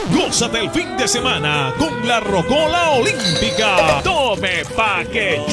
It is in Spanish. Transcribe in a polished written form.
Gózate el fin de semana con la Rocola Olímpica. Tome pa' que